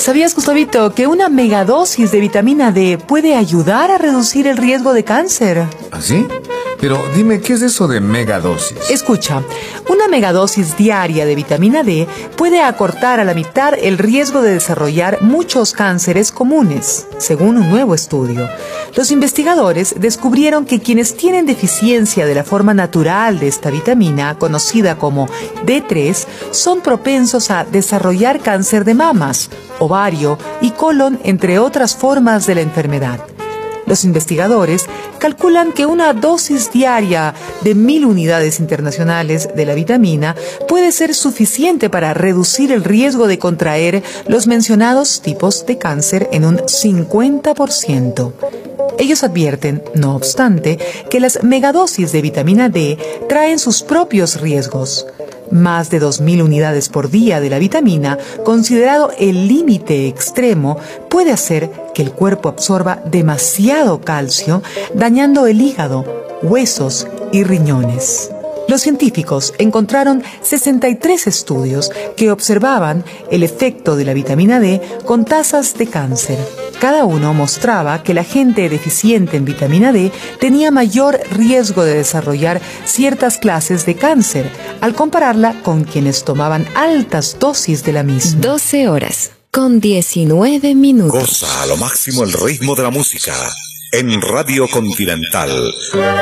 ¿Sabías, Gustavito, que una megadosis de vitamina D puede ayudar a reducir el riesgo de cáncer? ¿Ah, sí? Pero dime, ¿qué es eso de megadosis? Escucha, una megadosis diaria de vitamina D puede acortar a la mitad el riesgo de desarrollar muchos cánceres comunes, según un nuevo estudio. Los investigadores descubrieron que quienes tienen deficiencia de la forma natural de esta vitamina, conocida como D3, son propensos a desarrollar cáncer de mamas, ovario y colon, entre otras formas de la enfermedad. Los investigadores calculan que una dosis diaria de 1000 unidades internacionales de la vitamina puede ser suficiente para reducir el riesgo de contraer los mencionados tipos de cáncer en un 50%. Ellos advierten, no obstante, que las megadosis de vitamina D traen sus propios riesgos. Más de 2000 unidades por día de la vitamina, considerado el límite extremo, puede hacer que el cuerpo absorba demasiado calcio, dañando el hígado, huesos y riñones. Los científicos encontraron 63 estudios que observaban el efecto de la vitamina D con tasas de cáncer. Cada uno mostraba que la gente deficiente en vitamina D tenía mayor riesgo de desarrollar ciertas clases de cáncer, al compararla con quienes tomaban altas dosis de la misma. 12 horas con 19 minutos. Goza a lo máximo el ritmo de la música en Radio Continental.